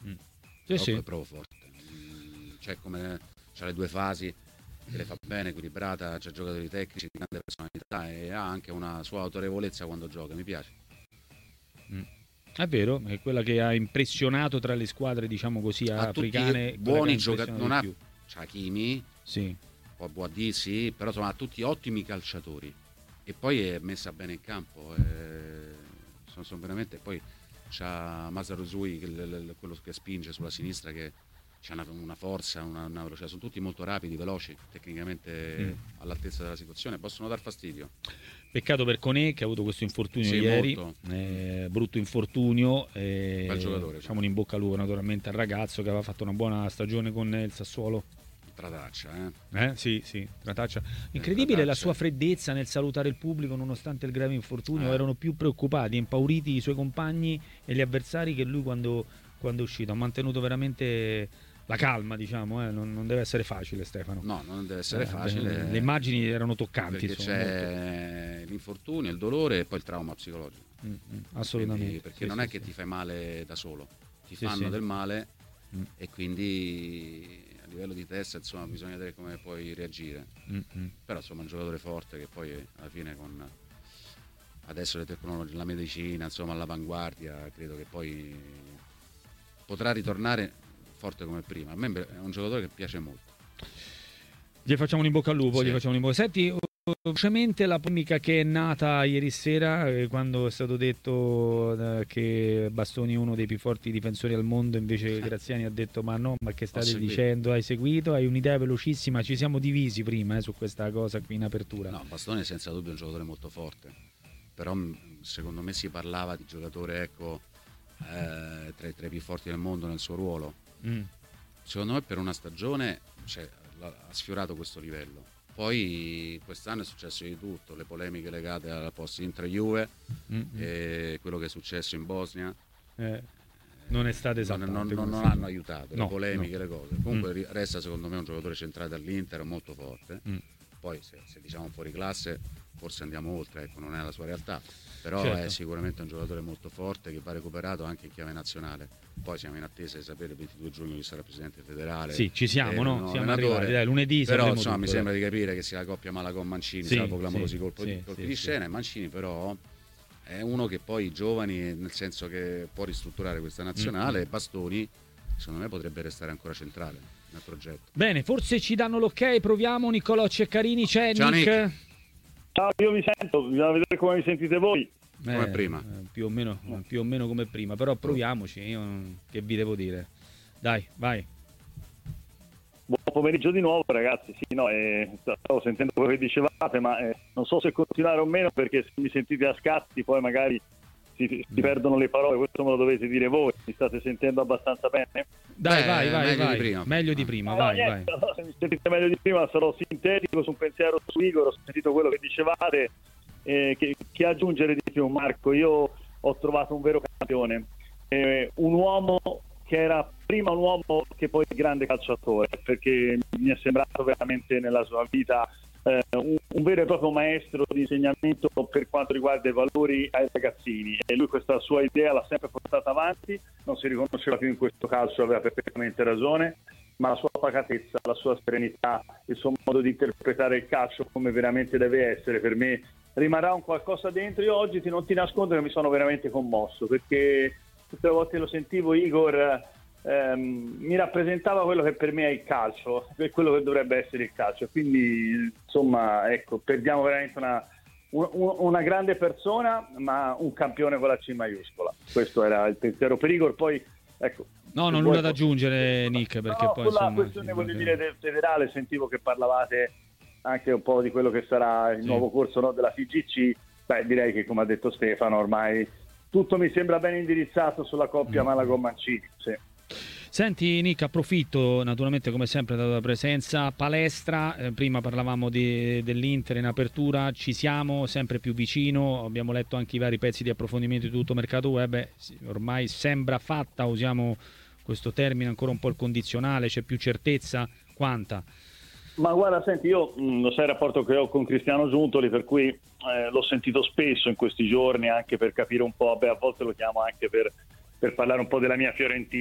Sì. È proprio forte. Cioè, come c'ha le due fasi, che le fa bene, equilibrata, c'ha giocatori tecnici di grande personalità e ha anche una sua autorevolezza quando gioca, mi piace. È vero, è quella che ha impressionato tra le squadre, diciamo così, Ha tutti africane, quella che ha buoni impressionato giocatori, non di ha più. c'ha Hakimi, Sì. poi Boadì, sì, però insomma ha tutti ottimi calciatori e poi è messa bene in campo. Sono veramente. Poi c'ha Masaru Zui, quello che spinge sulla sinistra, che c'ha una forza, una velocità. Sono tutti molto rapidi, veloci, tecnicamente all'altezza della situazione, possono dar fastidio. Peccato per Koné che ha avuto questo infortunio Sì, ieri, molto. brutto infortunio. Bel giocatore. Diciamo un in bocca al lupo naturalmente al ragazzo che aveva fatto una buona stagione con il Sassuolo. Trataccia, Sì, Trataccia. Incredibile la sua freddezza nel salutare il pubblico nonostante il grave infortunio. Erano più preoccupati, impauriti i suoi compagni e gli avversari che lui quando è uscito. Ha mantenuto veramente la calma, diciamo. Non deve essere facile, Stefano. No, non deve essere facile. Le immagini erano toccanti. Perché insomma, c'è l'infortunio, il dolore e poi il trauma psicologico. Assolutamente. Quindi, perché non è che ti fai male da solo, ti Sì, fanno sì. del male e quindi a livello di testa insomma bisogna vedere come puoi reagire. Però insomma è un giocatore forte che poi alla fine con adesso le tecnologie, la medicina, insomma all'avanguardia, credo che poi potrà ritornare forte come prima. A me è un giocatore che piace molto. Gli facciamo un in bocca al lupo, Sì. gli facciamo un in bocca. Senti, velocemente la polemica che è nata ieri sera quando è stato detto che Bastoni è uno dei più forti difensori al mondo, invece Graziani ha detto ma che state dicendo? Hai seguito? Hai un'idea velocissima? Ci siamo divisi prima su questa cosa qui in apertura. No, Bastoni è senza dubbio un giocatore molto forte, però secondo me si parlava di giocatore tra i più forti del mondo nel suo ruolo. Secondo me per una stagione ha sfiorato questo livello. Poi quest'anno è successo di tutto, le polemiche legate alla post Inter-Juve e quello che è successo in Bosnia non è stato esaltante, non hanno aiutato, no, le polemiche, le cose. Comunque resta secondo me un giocatore centrale dall'Inter molto forte. Poi se diciamo fuori classe forse andiamo oltre, ecco, non è la sua realtà, però certo. È sicuramente un giocatore molto forte che va recuperato anche in chiave nazionale. Poi siamo in attesa di sapere il 22 giugno chi sarà presidente federale. Sì, ci siamo, no? Siamo arrivati, dai, lunedì però insomma mi sembra di capire che sia la coppia Malagom-Mancini, salvo clamorosi colpi di scena. E Mancini però è uno che poi i giovani, nel senso che può ristrutturare questa nazionale, e Bastoni secondo me potrebbe restare ancora centrale nel progetto. Bene, forse ci danno l'ok, proviamo. Niccolò Ceccarini, c'è. Ciao Nick. Ciao, io vi sento, bisogna vedere come vi sentite voi. Come prima. Più o meno come prima, però proviamoci, che vi devo dire. Dai, vai. Buon pomeriggio di nuovo ragazzi, stavo sentendo quello che dicevate, ma non so se continuare o meno, perché se mi sentite a scatti poi magari si perdono le parole, questo me lo dovete dire voi. Mi state sentendo abbastanza bene? Dai, vai. Di prima. Meglio di prima, vai. Se mi sentite meglio di prima sarò sintetico su un pensiero su Igor. Ho sentito quello che dicevate, che aggiungere di più, Marco. Io ho trovato un vero campione, un uomo che era prima un uomo che poi grande calciatore, perché mi è sembrato veramente nella sua vita un vero e proprio maestro di insegnamento per quanto riguarda i valori ai ragazzini, e lui questa sua idea l'ha sempre portata avanti, non si riconosceva più in questo calcio, aveva perfettamente ragione, ma la sua pacatezza, la sua serenità, il suo modo di interpretare il calcio come veramente deve essere, per me rimarrà un qualcosa dentro. Io oggi non ti nascondo che mi sono veramente commosso, perché tutte le volte che lo sentivo Igor mi rappresentava quello che per me è il calcio, per quello che dovrebbe essere il calcio, quindi insomma ecco, perdiamo veramente una grande persona, ma un campione con la C maiuscola. Questo era il pensiero per Igor. Poi ecco, no, non nulla da aggiungere, Nick, perché poi sulla questione voglio dire del federale, sentivo che parlavate anche un po' di quello che sarà il nuovo corso della FIGC. Direi che, come ha detto Stefano, ormai tutto mi sembra ben indirizzato sulla coppia Malagom-Mancini. Sì. Senti Nick, approfitto naturalmente come sempre della tua presenza. Palestra, prima parlavamo dell'Inter in apertura, ci siamo sempre più vicino, abbiamo letto anche i vari pezzi di approfondimento di tutto mercato web, ormai sembra fatta, usiamo questo termine ancora un po' il condizionale, c'è più certezza, quanta? Ma guarda, senti, io lo sai il rapporto che ho con Cristiano Giuntoli, per cui l'ho sentito spesso in questi giorni, anche per capire un po', a volte lo chiamo anche per parlare un po' della mia Fiorentina,